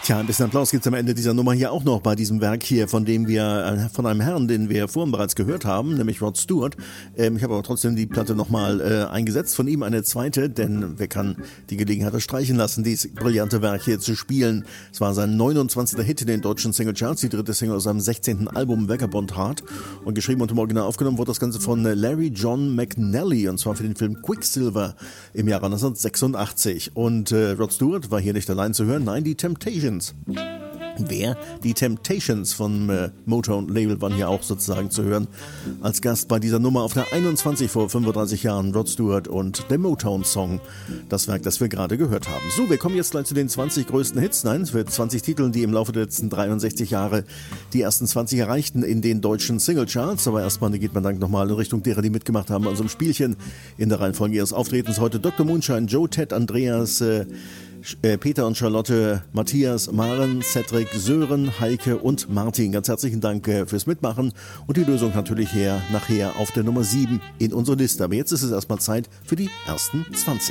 Tja, ein bisschen Applaus gibt's am Ende dieser Nummer hier auch noch bei diesem Werk hier, von einem Herrn, den wir vorhin bereits gehört haben, nämlich Rod Stewart. Ich habe aber trotzdem die Platte nochmal eingesetzt, von ihm eine zweite, denn wer kann die Gelegenheit streichen lassen, dieses brillante Werk hier zu spielen. Es war sein 29. Hit in den deutschen Singlecharts, die dritte Single aus seinem 16. Album Vagabond Heart, und geschrieben und im Original aufgenommen wurde das Ganze von Larry John McNally, und zwar für den Film Quicksilver im Jahre 1986. Und Rod Stewart war hier nicht allein zu hören, nein, die Temptations. Wer? Die Temptations vom Motown-Label waren hier auch sozusagen zu hören als Gast bei dieser Nummer auf der 21 vor 35 Jahren. Rod Stewart und der Motown-Song, das Werk, das wir gerade gehört haben. So, wir kommen jetzt gleich zu den 20 größten Hits. Nein, es wird 20 Titeln, die im Laufe der letzten 63 Jahre die ersten 20 erreichten in den deutschen Singlecharts. Aber erstmal geht man Dank nochmal in Richtung derer, die mitgemacht haben an unserem Spielchen in der Reihenfolge ihres Auftretens. Heute Dr. Moonshine, Joe, Ted, Andreas, Peter und Charlotte, Matthias, Maren, Cedric, Sören, Heike und Martin. Ganz herzlichen Dank fürs Mitmachen und die Lösung natürlich nachher auf der Nummer 7 in unserer Liste. Aber jetzt ist es erstmal Zeit für die ersten 20.